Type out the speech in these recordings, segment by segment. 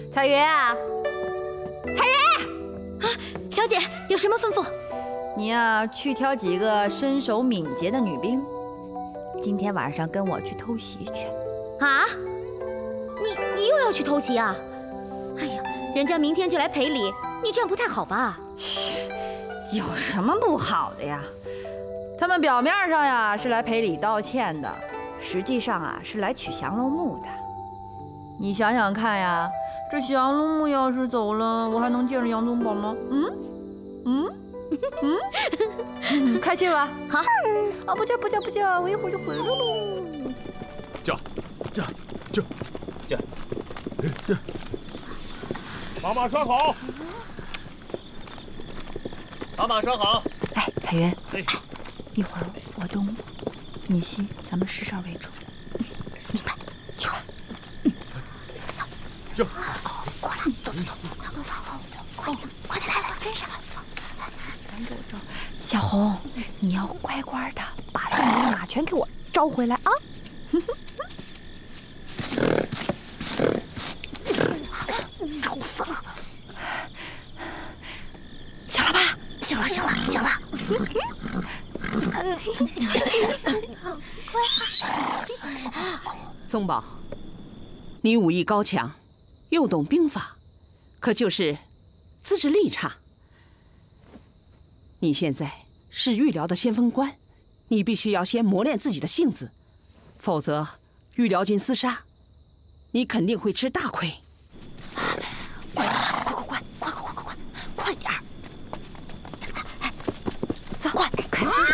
彩云啊，彩云啊，小姐有什么吩咐？ 你呀，去挑几个身手敏捷的女兵，今天晚上跟我去偷袭去。 啊？你又要去偷袭啊？哎呀，人家明天就来赔礼，你这样不太好吧？ 有什么不好的呀？他们表面上呀是来赔礼道歉的，实际上啊是来取降龙木的。你想想看呀，这降龙木要是走了，我还能见着杨宗保吗？开心吧？ 好。 啊，不叫，我一会儿就回来喽。 这，把马拴好。把马拴好。 哎，彩云，一会儿我东，你西，咱们10哨为主。 明白。去吧。走。 就。 过来，走，快点来，跟上。 小红，你要乖乖的把送你的马全给我招回来啊！ 愁死了。 行了吧？ 行了。 宗保，你武艺高强，又懂兵法，可就是资质力差。你现在是御辽的先锋官，你必须要先磨练自己的性子，否则御辽军厮杀，你肯定会吃大亏。 快点儿！ 走，快点！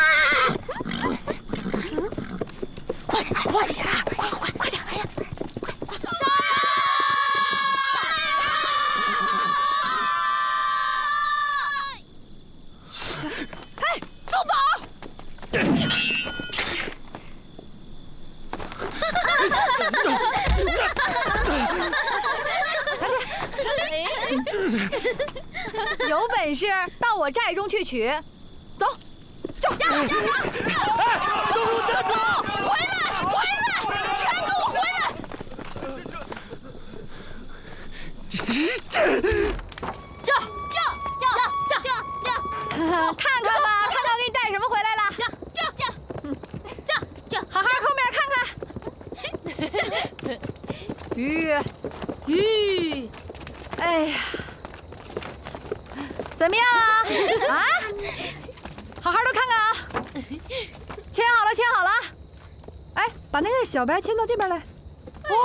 快点！哎呀！ 有本事到我寨中去取，走！ 走！回来！全给我回来！叫！ 看看吧，看我给你带什么回来了！ 叫！ 好好后面看看。吁！哎呀，怎么样啊？好好的看看啊！签好了。哎，把那个小白牵到这边来。哇，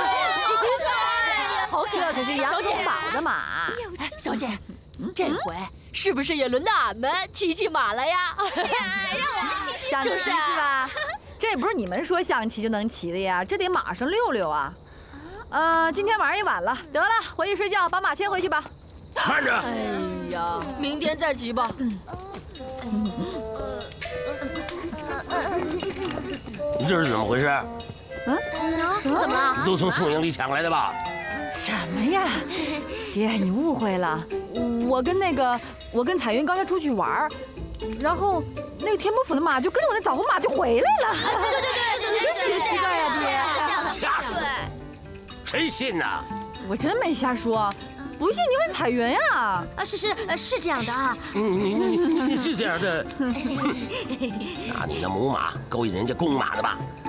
好可爱！ 这可是杨宗保的马。 哎，小姐，这回是不是也轮到俺们骑马了呀？ 是呀，让我们骑象棋是吧？这不是你们说象棋就能骑的呀，这得马上溜溜啊。今天晚上也晚了，得了，回去睡觉，把马牵回去吧。 看着。 哎呀，明天再骑吧。 你这是怎么回事？ 怎么了？ 都从宋营里抢来的吧？ 什么呀，爹，你误会了。我跟彩云刚才出去玩，然后那个田伯府的马就跟着我那枣红马就回来了。 对， 真奇怪呀， 爹。瞎说。谁信呢？ 我真没瞎说，不信你问彩云呀。 是这样的啊。 你是这样的。拿你的母马勾引人家公马的吧？